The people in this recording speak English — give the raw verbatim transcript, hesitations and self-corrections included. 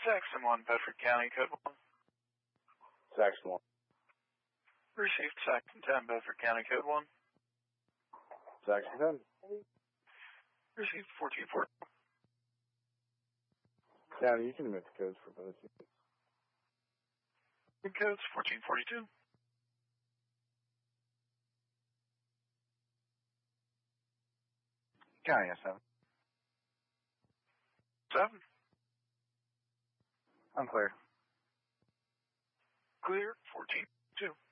Saxon one, Bedford County, code one. Saxon one. Received Saxon ten, Bedford County, code one. Saxon ten. Received fourteen forty. County, you can admit the codes for both units. The code's fourteen forty-two. County, yes, seven. Seven. Unclear. Clear, fourteen two.